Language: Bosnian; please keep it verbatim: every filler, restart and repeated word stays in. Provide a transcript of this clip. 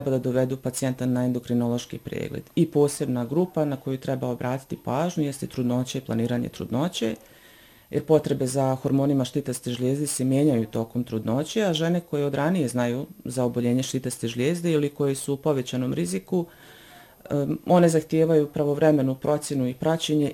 da dovedu pacijenta na endokrinološki pregled. I posebna grupa na koju treba obratiti pažnju jeste trudnoće i planiranje trudnoće, jer potrebe za hormonima štitaste žlijezde se mijenjaju tokom trudnoće, a žene koje od ranije znaju za oboljenje štitaste žlijezde ili koje su u povećanom riziku, one zahtijevaju pravovremenu procjenu i praćenje